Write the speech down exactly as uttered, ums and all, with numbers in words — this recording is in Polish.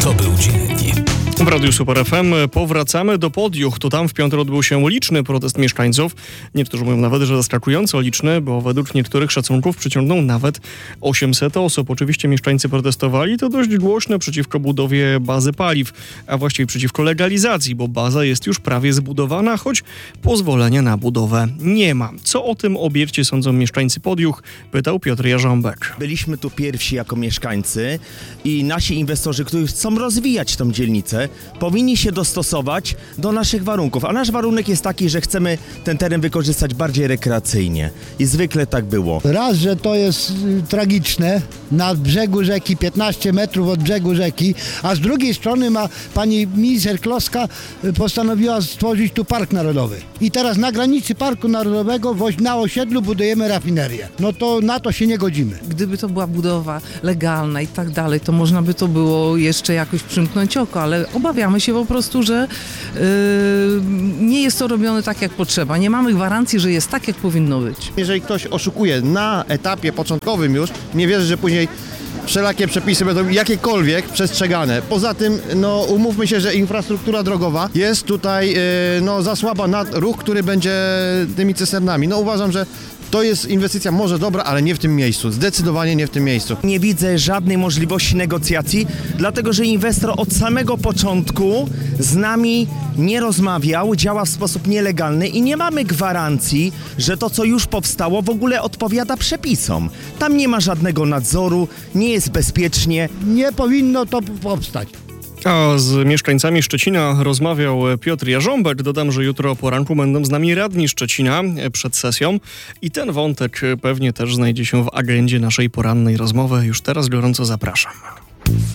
To był dzień. W Radiu Super F M powracamy do Podjuch. To tam w piątek odbył się liczny protest mieszkańców. Niektórzy mówią nawet, że zaskakująco liczny, bo według niektórych szacunków przyciągnął nawet osiemset osób. Oczywiście mieszkańcy protestowali to dość głośno przeciwko budowie bazy paliw, a właściwie przeciwko legalizacji, bo baza jest już prawie zbudowana, choć pozwolenia na budowę nie ma. Co o tym obiekcie sądzą mieszkańcy Podjuch? Pytał Piotr Jarząbek. Byliśmy tu pierwsi jako mieszkańcy i nasi inwestorzy, którzy chcą rozwijać tą dzielnicę, powinni się dostosować do naszych warunków. A nasz warunek jest taki, że chcemy ten teren wykorzystać bardziej rekreacyjnie. I zwykle tak było. Raz, że to jest y, tragiczne, na brzegu rzeki, piętnaście metrów od brzegu rzeki, a z drugiej strony ma pani minister Kloska y, postanowiła stworzyć tu park narodowy. I teraz na granicy parku narodowego na osiedlu budujemy rafinerię. No to na to się nie godzimy. Gdyby to była budowa legalna i tak dalej, to można by to było jeszcze jakoś przymknąć oko, ale obawiamy się po prostu, że yy, nie jest to robione tak, jak potrzeba. Nie mamy gwarancji, że jest tak, jak powinno być. Jeżeli ktoś oszukuje na etapie początkowym już, nie wierzę, że później wszelakie przepisy będą jakiekolwiek przestrzegane. Poza tym, no umówmy się, że infrastruktura drogowa jest tutaj yy, no, za słaba na ruch, który będzie tymi cysternami. No uważam, że to jest inwestycja może dobra, ale nie w tym miejscu. Zdecydowanie nie w tym miejscu. Nie widzę żadnej możliwości negocjacji, dlatego że inwestor od samego początku z nami nie rozmawiał, działa w sposób nielegalny i nie mamy gwarancji, że to, co już powstało, w ogóle odpowiada przepisom. Tam nie ma żadnego nadzoru, nie jest bezpiecznie. Nie powinno to powstać. A z mieszkańcami Szczecina rozmawiał Piotr Jarząbek. Dodam, że jutro o poranku będą z nami radni Szczecina przed sesją i ten wątek pewnie też znajdzie się w agendzie naszej porannej rozmowy. Już teraz gorąco zapraszam.